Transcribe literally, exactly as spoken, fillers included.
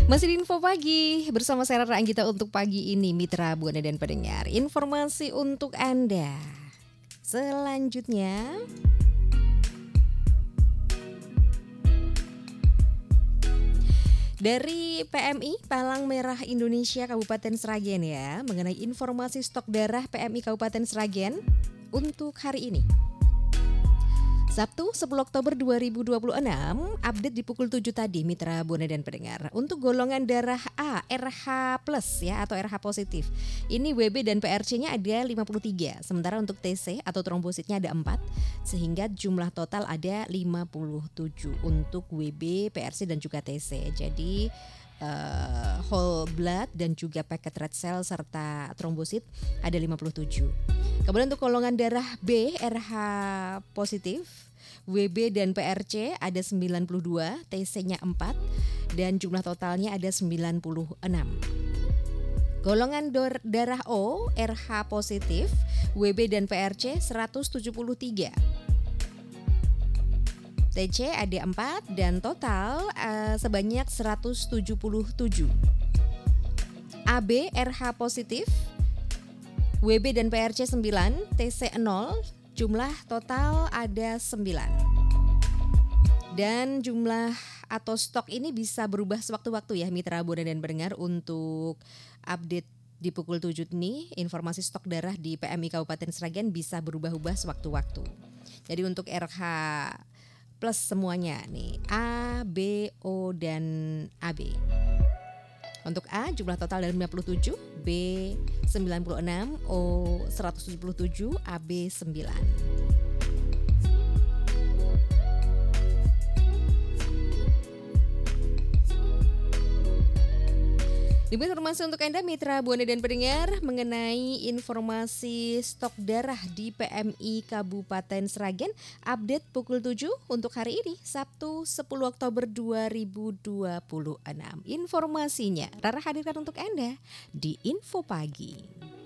Masih di Info Pagi bersama saya Rara Anggita untuk pagi ini Mitra Buana dan pendengar. Informasi untuk Anda. Selanjutnya dari P M I Palang Merah Indonesia Kabupaten Sragen ya, mengenai informasi stok darah P M I Kabupaten Sragen untuk hari ini. Sabtu sepuluh Oktober dua ribu dua puluh enam, update di pukul tujuh tadi Mitra Buana dan pendengar. Untuk golongan darah A, R H plus ya atau R H positif. Ini W B dan P R C-nya ada lima puluh tiga, sementara untuk T C atau trombositnya ada empat, sehingga jumlah total ada lima puluh tujuh untuk W B, P R C dan juga T C. Jadi uh, whole blood dan juga packet red cell serta trombosit ada lima puluh tujuh. Kemudian untuk golongan darah B, R H positif, W B dan P R C ada sembilan puluh dua, T C-nya empat, dan jumlah totalnya ada sembilan puluh enam. Golongan dor- darah O, R H positif, W B dan P R C seratus tujuh puluh tiga. T C ada empat dan total uh, sebanyak seratus tujuh puluh tujuh. A B, R H positif, W B dan P R C sembilan, T C nol, jumlah total ada sembilan. Dan jumlah atau stok ini bisa berubah sewaktu-waktu ya Mitra Buana dan pendengar. Untuk update di pukul tujuh ini, informasi stok darah di P M I Kabupaten Sragen bisa berubah-ubah sewaktu-waktu. Jadi untuk R H plus semuanya nih, A, B, O, dan A B. Untuk A jumlah total ada lima puluh tujuh, B sembilan puluh enam, O seratus tujuh puluh tujuh, A B sembilan. Demi informasi untuk Anda Mitra Buana dan pendengar mengenai informasi stok darah di P M I Kabupaten Sragen, update pukul tujuh untuk hari ini Sabtu sepuluh Oktober dua ribu dua puluh enam. Informasinya Rara hadirkan untuk Anda di Info Pagi.